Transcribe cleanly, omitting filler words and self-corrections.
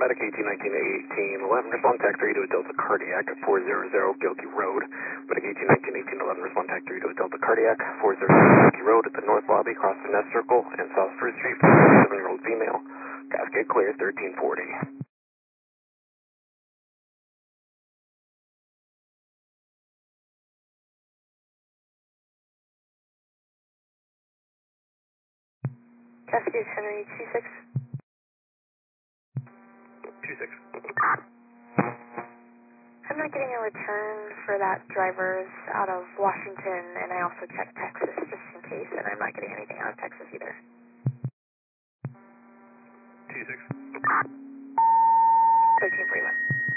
Medic 1819-1811, respond tag 3 to a Delta Cardiac at 400 Gilkey Road. Medic 1819-1811, respond tag 3 to a Delta Cardiac, 400 Gilkey Road at the North Lobby, across the Nest Circle, and South Spruce Street for a 7-year-old female. Cascade clear, 1340. Cascade Henry 26. 26. I'm not getting a return for that driver's out of Washington, and I also checked Texas just in case, and I'm not getting anything out of Texas either. 26. 1341.